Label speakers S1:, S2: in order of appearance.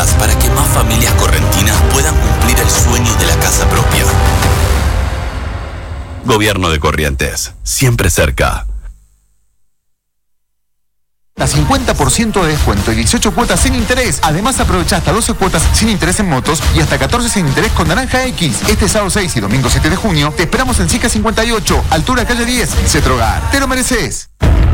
S1: más para que más familias correntinas puedan cumplir el sueño de la casa propia. Gobierno de Corrientes, siempre cerca.
S2: A 50% de descuento y 18 cuotas sin interés. Además, aprovecha hasta 12 cuotas sin interés en motos y hasta 14 sin interés con Naranja X. Este sábado 6 y domingo 7 de junio te esperamos en Sica 58, altura calle 10, Cetrogar. Te lo mereces.